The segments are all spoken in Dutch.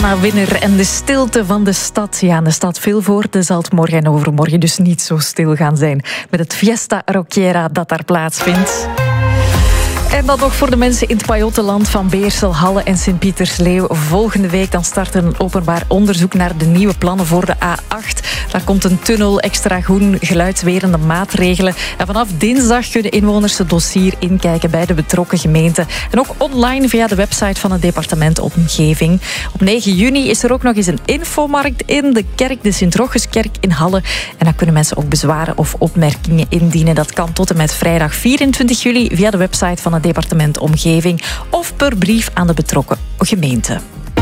Diana-winner en de stilte van de stad. Ja, de stad Vilvoorde zal het morgen en overmorgen dus niet zo stil gaan zijn met het Fiesta Rockera dat daar plaatsvindt. En dat nog voor de mensen in het Pajottenland van Beersel, Halle en Sint-Pietersleeuw. Volgende week dan start er een openbaar onderzoek naar de nieuwe plannen voor de A8. Daar komt een tunnel, extra groen, geluidswerende maatregelen. En vanaf dinsdag kunnen inwoners het dossier inkijken bij de betrokken gemeente. En ook online via de website van het departement Omgeving. Op 9 juni is er ook nog eens een infomarkt in de kerk, de Sint-Rochuskerk in Halle. En dan kunnen mensen ook bezwaren of opmerkingen indienen. Dat kan tot en met vrijdag 24 juli via de website van het departement Omgeving of per brief aan de betrokken gemeente.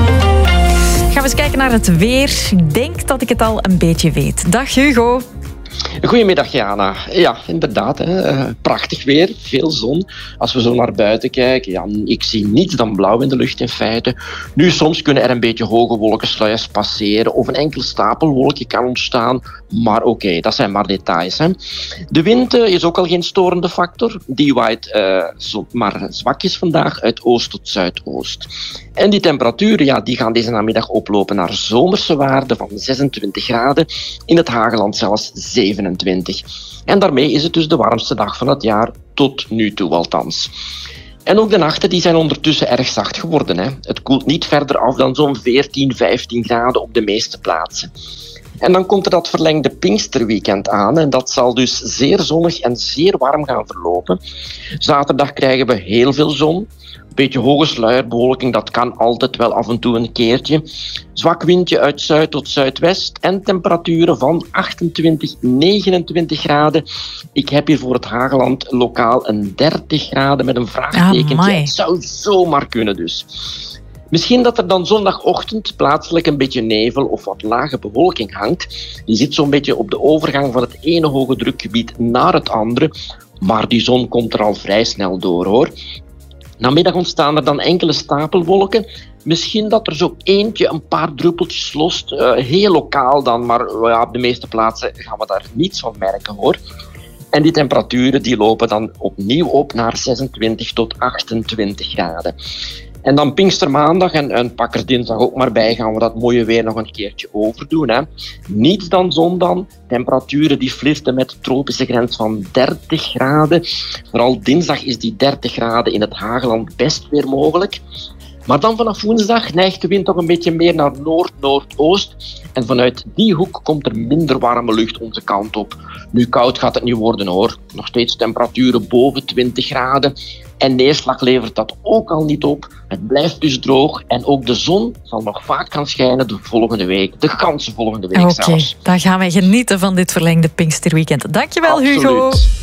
Gaan we eens kijken naar het weer. Ik denk dat ik het al een beetje weet. Dag Hugo. Goedemiddag, Jana. Ja, inderdaad. Prachtig weer, veel zon. Als we zo naar buiten kijken, ja, ik zie niets dan blauw in de lucht in feite. Nu, soms kunnen er een beetje hoge wolkensluiers passeren of een enkel stapelwolkje kan ontstaan. Maar oké, dat zijn maar details. Hè. De wind is ook al geen storende factor. Die waait maar zwakjes vandaag uit oost tot zuidoost. En die temperaturen ja, die gaan deze namiddag oplopen naar zomerse waarden van 26 graden. In het Hageland zelfs 27. En daarmee is het dus de warmste dag van het jaar, tot nu toe althans. En ook de nachten die zijn ondertussen erg zacht geworden. Hè. Het koelt niet verder af dan zo'n 14, 15 graden op de meeste plaatsen. En dan komt er dat verlengde Pinksterweekend aan en dat zal dus zeer zonnig en zeer warm gaan verlopen. Zaterdag krijgen we heel veel zon. Een beetje hoge sluierbewolking, dat kan altijd wel af en toe een keertje. Zwak windje uit zuid tot zuidwest en temperaturen van 28, 29 graden. Ik heb hier voor het Hageland lokaal een 30 graden met een vraagtekentje. Het zou zomaar kunnen dus. Misschien dat er dan zondagochtend plaatselijk een beetje nevel of wat lage bewolking hangt. Die zit zo'n beetje op de overgang van het ene hoge drukgebied naar het andere. Maar die zon komt er al vrij snel door, hoor. Namiddag ontstaan er dan enkele stapelwolken. Misschien dat er zo eentje een paar druppeltjes lost. Heel lokaal dan, maar ja, op de meeste plaatsen gaan we daar niets van merken, hoor. En die temperaturen die lopen dan opnieuw op naar 26 tot 28 graden. En dan Pinkstermaandag en pak er dinsdag ook maar bij, gaan we dat mooie weer nog een keertje overdoen. Hè. Niets dan zon dan. Temperaturen die flirten met de tropische grens van 30 graden. Vooral dinsdag is die 30 graden in het Hageland best weer mogelijk. Maar dan vanaf woensdag neigt de wind toch een beetje meer naar noord-noordoost. En vanuit die hoek komt er minder warme lucht onze kant op. Nu koud gaat het niet worden, hoor. Nog steeds temperaturen boven 20 graden. En neerslag levert dat ook al niet op. Het blijft dus droog. En ook de zon zal nog vaak gaan schijnen de volgende week. De ganse volgende week zelfs. Oké, dan gaan wij genieten van dit verlengde Pinksterweekend. Dankjewel, Absoluut. Hugo.